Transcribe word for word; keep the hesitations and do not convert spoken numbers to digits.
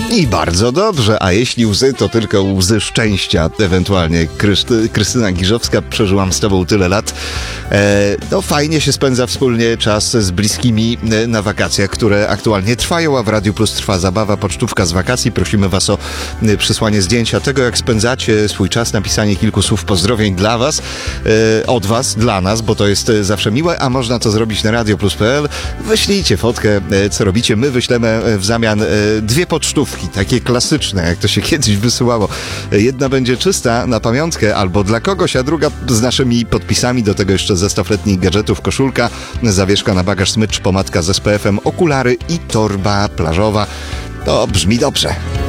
I bardzo dobrze, a jeśli łzy, to tylko łzy szczęścia, ewentualnie. Krysty, Krystyna Giżowska, przeżyłam z tobą tyle lat. E, no fajnie się spędza wspólnie czas z bliskimi na wakacjach, które aktualnie trwają, a w Radiu Plus trwa zabawa, pocztówka z wakacji. Prosimy was o przysłanie zdjęcia tego, jak spędzacie swój czas, napisanie kilku słów pozdrowień dla was, e, od was, dla nas, bo to jest zawsze miłe, a można to zrobić na radio plus kropka p l. Wyślijcie fotkę, co robicie. My wyślemy w zamian dwie pocztówki, takie klasyczne, jak to się kiedyś wysyłało. Jedna będzie czysta na pamiątkę albo dla kogoś, a druga z naszymi podpisami. Do tego jeszcze zestaw letnich gadżetów, koszulka, zawieszka na bagaż, smycz, pomadka z S P F em, okulary i torba plażowa. To brzmi dobrze.